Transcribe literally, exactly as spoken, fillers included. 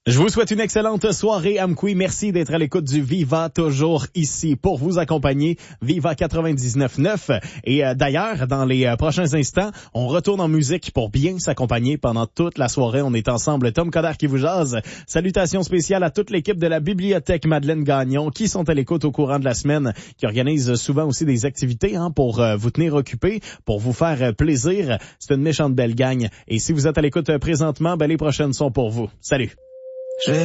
Je vous souhaite une excellente soirée, Amkoui. Merci d'être à l'écoute du Viva, toujours ici pour vous accompagner. Viva quatre-vingt-dix-neuf neuf. Et euh, d'ailleurs, dans les euh, prochains instants, on retourne en musique pour bien s'accompagner pendant toute la soirée. On est ensemble. Tom Coderre qui vous jase. Salutations spéciales à toute l'équipe de la Bibliothèque Madeleine Gagnon qui sont à l'écoute au courant de la semaine, qui organise souvent aussi des activités hein, pour euh, vous tenir occupés, pour vous faire euh, plaisir. C'est une méchante belle gang. Et si vous êtes à l'écoute euh, présentement, ben, les prochaines sont pour vous. Salut!